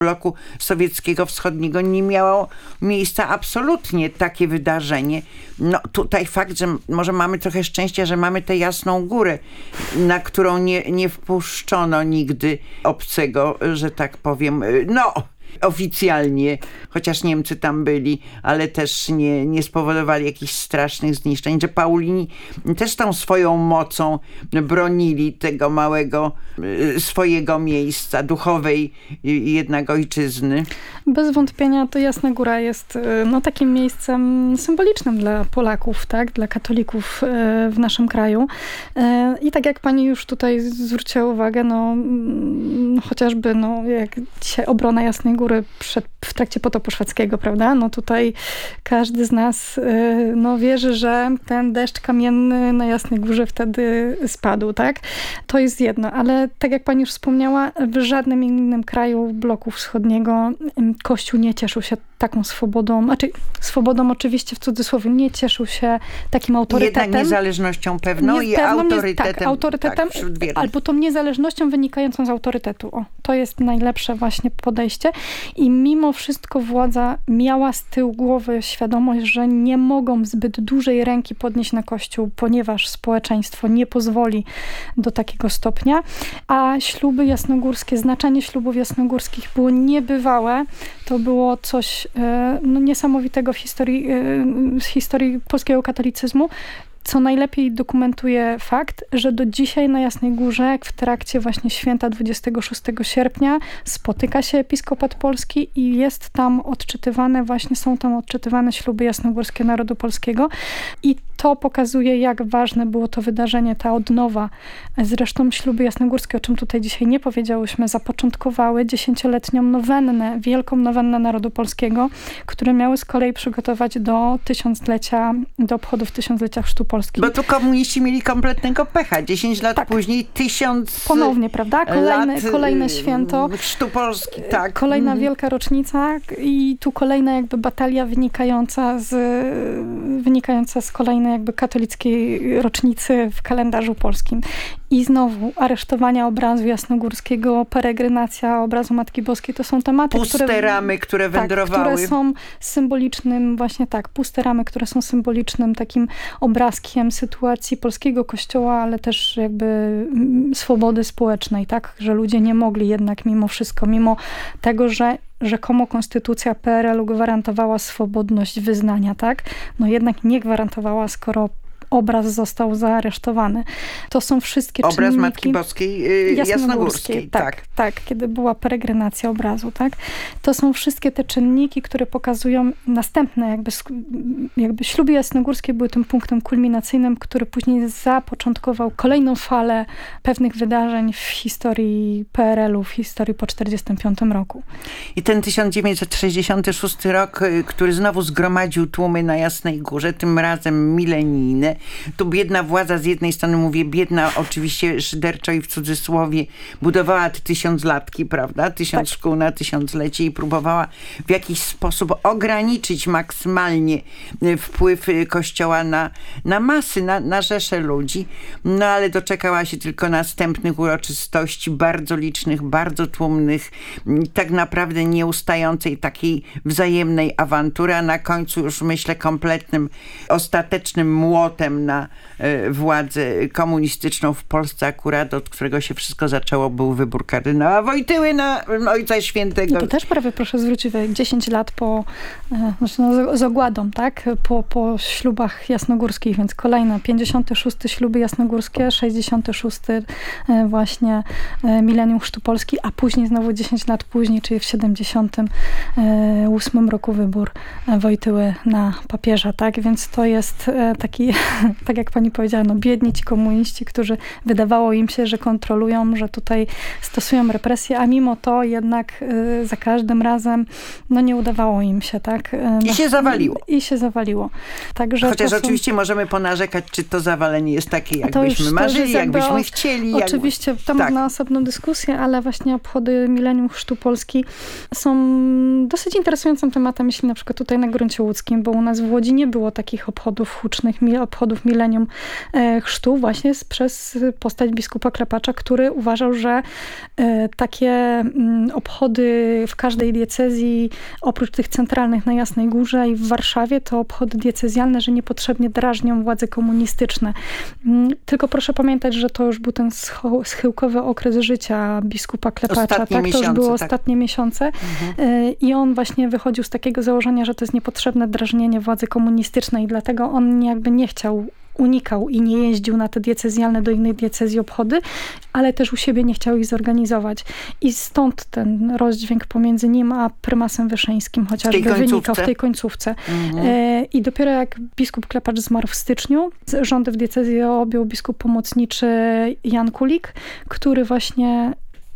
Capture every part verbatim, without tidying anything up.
bloku sowieckiego wschodniego nie miało miejsca absolutnie takie wydarzenie. No tutaj fakt, że może mamy trochę szczęścia, że mamy tę Jasną Górę, na którą nie, nie wpuszczono nigdy obcego, że tak powiem, no oficjalnie, chociaż Niemcy tam byli, ale też nie, nie spowodowali jakichś strasznych zniszczeń, że Paulini też tą swoją mocą bronili tego małego swojego miejsca duchowej jednak ojczyzny. Bez wątpienia to Jasna Góra jest no, takim miejscem symbolicznym dla Polaków, tak? Dla katolików w naszym kraju. I tak jak pani już tutaj zwróciła uwagę, no, no chociażby no, jak dzisiaj obrona Jasnej Góry przed, w trakcie potopu szwedzkiego, prawda? No tutaj każdy z nas no, wierzy, że ten deszcz kamienny na Jasnej Górze wtedy spadł, tak? To jest jedno, ale tak jak pani już wspomniała, w żadnym innym kraju bloku wschodniego Kościół nie cieszył się taką swobodą, znaczy swobodą oczywiście w cudzysłowie, nie cieszył się takim autorytetem. Jednak niezależnością pewną nie, i pewną, autorytetem. Tak, autorytetem, tak, albo tą niezależnością wynikającą z autorytetu. O, to jest najlepsze właśnie podejście. I mimo wszystko władza miała z tyłu głowy świadomość, że nie mogą zbyt dużej ręki podnieść na Kościół, ponieważ społeczeństwo nie pozwoli do takiego stopnia. A śluby jasnogórskie, znaczenie ślubów jasnogórskich było niebywałe. To było coś no, niesamowitego w historii, z historii polskiego katolicyzmu, co najlepiej dokumentuje fakt, że do dzisiaj na Jasnej Górze w trakcie właśnie święta dwudziestego szóstego sierpnia spotyka się episkopat polski i jest tam odczytywane, właśnie są tam odczytywane śluby jasnogórskie narodu polskiego i to pokazuje, jak ważne było to wydarzenie, ta odnowa. Zresztą śluby jasnogórskie, o czym tutaj dzisiaj nie powiedziałyśmy, zapoczątkowały dziesięcioletnią nowennę, wielką nowennę narodu polskiego, które miały z kolei przygotować do tysiąclecia, do obchodów tysiąclecia chrztu Polski. Bo tu komuniści mieli kompletnego pecha. Dziesięć lat tak. później tysiąc Ponownie, prawda? Kolejne, lat, kolejne święto. Chrztu Polski, tak. Kolejna mhm. wielka rocznica i tu kolejna jakby batalia wynikająca z, wynikająca z kolejnej jakby katolickiej rocznicy w kalendarzu polskim. I znowu aresztowania obrazu jasnogórskiego, peregrynacja obrazu Matki Boskiej, to są tematy, puste które... Puste ramy, które wędrowały. Tak, które są symbolicznym, właśnie tak, puste ramy, które są symbolicznym takim obrazkiem sytuacji polskiego kościoła, ale też jakby swobody społecznej, tak, że ludzie nie mogli jednak mimo wszystko, mimo tego, że rzekomo konstytucja P R L-u gwarantowała swobodność wyznania, tak, no jednak nie gwarantowała, skoro obraz został zaaresztowany. To są wszystkie obraz czynniki... Matki Boskiej yy, Jasnogórskiej. Jasnogórskiej. Tak, tak, tak, kiedy była peregrynacja obrazu, tak. To są wszystkie te czynniki, które pokazują następne, jakby, jakby śluby jasnogórskie były tym punktem kulminacyjnym, który później zapoczątkował kolejną falę pewnych wydarzeń w historii P R L-u, w historii po czterdziestym piątym roku. I ten tysiąc dziewięćset sześćdziesiąty szósty rok, który znowu zgromadził tłumy na Jasnej Górze, tym razem milenijne. Tu biedna władza z jednej strony, mówię biedna oczywiście szyderczo i w cudzysłowie, budowała te tysiąclatki, prawda? Tysiąc tak. szkół na tysiąclecie i próbowała w jakiś sposób ograniczyć maksymalnie wpływ Kościoła na, na masy, na, na rzesze ludzi. No ale doczekała się tylko następnych uroczystości, bardzo licznych, bardzo tłumnych, tak naprawdę nieustającej takiej wzajemnej awantury, a na końcu już myślę kompletnym, ostatecznym młotem na y, władzę komunistyczną w Polsce akurat, od którego się wszystko zaczęło, był wybór kardynała Wojtyły na Ojca Świętego. No to też prawie, proszę zwrócić uwagę, dziesięć lat po, znaczy no, z ogładą, tak? Po, po ślubach jasnogórskich, więc kolejne pięćdziesiąte szóste śluby jasnogórskie, sześćdziesiąte szóste właśnie milenium chrztu Polski, a później znowu dziesięć lat później, czyli w siedemdziesiątym ósmym roku wybór Wojtyły na papieża, tak? Więc to jest taki, tak jak pani powiedziała, no biedni ci komuniści, którzy wydawało im się, że kontrolują, że tutaj stosują represje, a mimo to jednak y, za każdym razem no nie udawało im się, tak? I no, się zawaliło. I się zawaliło. Także Chociaż są... oczywiście możemy ponarzekać, czy to zawalenie jest takie, jakbyśmy już, marzyli, jakbyśmy o... chcieli. Oczywiście, jakby... temat tak. na osobną dyskusję, ale właśnie obchody milenium chrztu Polski są dosyć interesującym tematem, jeśli na przykład tutaj na gruncie łódzkim, bo u nas w Łodzi nie było takich obchodów hucznych, obchodów obchodów milenium chrztu właśnie przez postać biskupa Klepacza, który uważał, że takie obchody w każdej diecezji, oprócz tych centralnych na Jasnej Górze i w Warszawie, to obchody diecezjalne, że niepotrzebnie drażnią władze komunistyczne. Tylko proszę pamiętać, że to już był ten schyłkowy okres życia biskupa Klepacza. Ostatnie tak? miesiące, to już było tak. ostatnie miesiące. Mhm. I on właśnie wychodził z takiego założenia, że to jest niepotrzebne drażnienie władzy komunistycznej. Dlatego on jakby nie chciał, unikał i nie jeździł na te diecezjalne do innych diecezji obchody, ale też u siebie nie chciał ich zorganizować. I stąd ten rozdźwięk pomiędzy nim a prymasem Wyszyńskim chociażby wynikał w tej końcówce. Mhm. I dopiero jak biskup Klepacz zmarł w styczniu, rządy w diecezji objął biskup pomocniczy Jan Kulik, który właśnie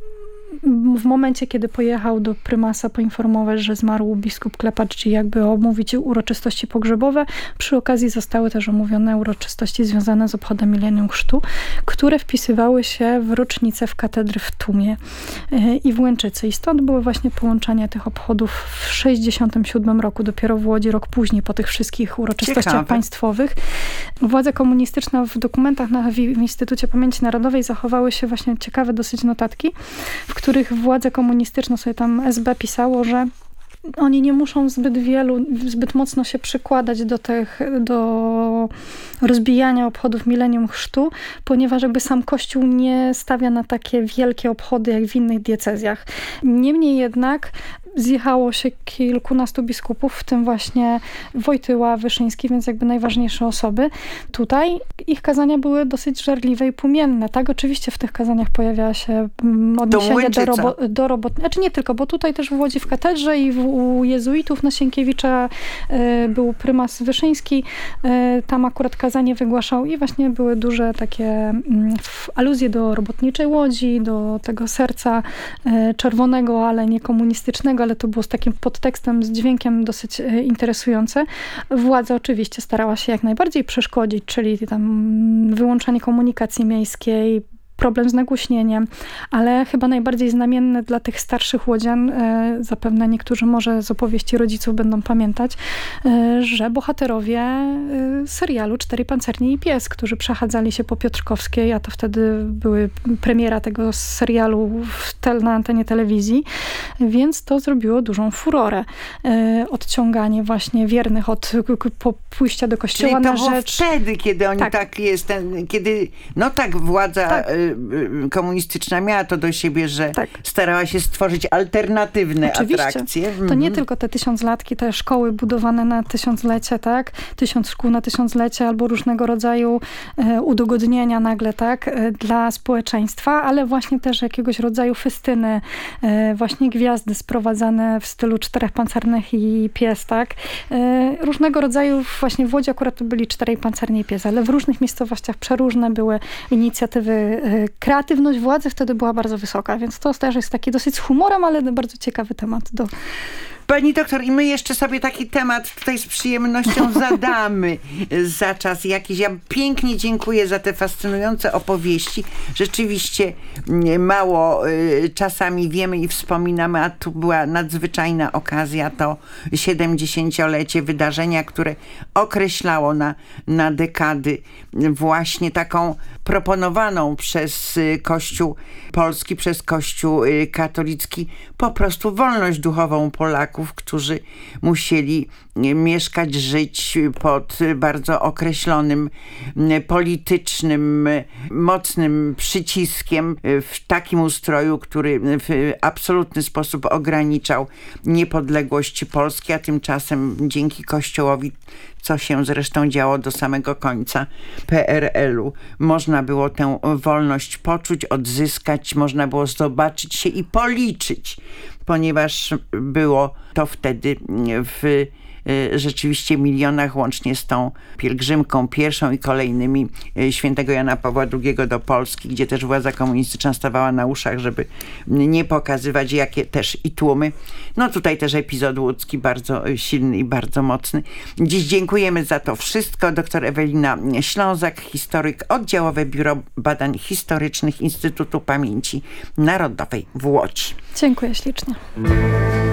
w momencie, kiedy pojechał do prymasa poinformować, że zmarł biskup Klepacz i jakby omówić uroczystości pogrzebowe, przy okazji zostały też omówione uroczystości związane z obchodem milenium chrztu, które wpisywały się w rocznicę w katedry w Tumie i w Łęczycy. I stąd były właśnie połączenia tych obchodów w sześćdziesiątym siódmym roku, dopiero w Łodzi rok później, po tych wszystkich uroczystościach Ciekawe. państwowych. Władza komunistyczna w dokumentach na, w Instytucie Pamięci Narodowej zachowały się właśnie ciekawe dosyć notatki, w których władze komunistyczne, sobie tam S B pisało, że oni nie muszą zbyt wielu, zbyt mocno się przykładać do tych, do rozbijania obchodów milenium chrztu, ponieważ jakby sam Kościół nie stawia na takie wielkie obchody jak w innych diecezjach. Niemniej jednak zjechało się kilkunastu biskupów, w tym właśnie Wojtyła, Wyszyński, więc jakby najważniejsze osoby. Tutaj ich kazania były dosyć żarliwe i płomienne. Tak, oczywiście w tych kazaniach pojawiała się odniesienie do, robo, do robot... Znaczy nie tylko, bo tutaj też w Łodzi w katedrze i w, u jezuitów na Sienkiewicza y, był prymas Wyszyński. Y, tam akurat kazanie wygłaszał i właśnie były duże takie y, aluzje do robotniczej Łodzi, do tego serca y, czerwonego, ale nie komunistycznego, ale to było z takim podtekstem, z dźwiękiem dosyć interesujące. Władza oczywiście starała się jak najbardziej przeszkodzić, czyli tam wyłączanie komunikacji miejskiej, problem z nagłośnieniem, ale chyba najbardziej znamienne dla tych starszych łodzian, e, zapewne niektórzy może z opowieści rodziców będą pamiętać, e, że bohaterowie e, serialu Cztery Pancerni i Pies, którzy przechadzali się po Piotrkowskiej, a to wtedy były premiera tego serialu w tel, na antenie telewizji, więc to zrobiło dużą furorę. E, odciąganie właśnie wiernych od po pójścia do kościoła Czyli to na było rzecz... wtedy, kiedy oni tak, tak jest, ten, kiedy, no tak, władza tak. komunistyczna miała to do siebie, że tak. starała się stworzyć alternatywne Oczywiście. atrakcje. To nie tylko te tysiąclatki, te szkoły budowane na tysiąclecie, tak? Tysiąc szkół na tysiąclecie albo różnego rodzaju e, udogodnienia nagle, tak? E, dla społeczeństwa, ale właśnie też jakiegoś rodzaju festyny, e, właśnie gwiazdy sprowadzane w stylu Czterech Pancernych i Pies, tak? E, różnego rodzaju, właśnie w Łodzi akurat to byli Czterej Pancerni i Pies, ale w różnych miejscowościach przeróżne były inicjatywy. Kreatywność władzy wtedy była bardzo wysoka, więc to też jest taki dosyć z humorem, ale bardzo ciekawy temat do... Pani doktor, i my jeszcze sobie taki temat tutaj z przyjemnością zadamy za czas jakiś. Ja pięknie dziękuję za te fascynujące opowieści. Rzeczywiście mało y, czasami wiemy i wspominamy, a tu była nadzwyczajna okazja, to siedemdziesięciolecie wydarzenia, które określało na, na dekady właśnie taką proponowaną przez Kościół polski, przez Kościół katolicki po prostu wolność duchową Polaków, którzy musieli mieszkać, żyć pod bardzo określonym politycznym, mocnym przyciskiem w takim ustroju, który w absolutny sposób ograniczał niepodległość Polski, a tymczasem dzięki Kościołowi, co się zresztą działo do samego końca P R L u, można było tę wolność poczuć, odzyskać, można było zobaczyć się i policzyć, ponieważ było to wtedy w rzeczywiście milionach, łącznie z tą pielgrzymką pierwszą i kolejnymi świętego Jana Pawła drugiego do Polski, gdzie też władza komunistyczna stawała na uszach, żeby nie pokazywać, jakie też i tłumy. No tutaj też epizod łódzki bardzo silny i bardzo mocny. Dziś dziękujemy za to wszystko. Doktor Ewelina Ślązak, historyk, Oddziałowe Biuro Badań Historycznych Instytutu Pamięci Narodowej w Łodzi. Dziękuję ślicznie.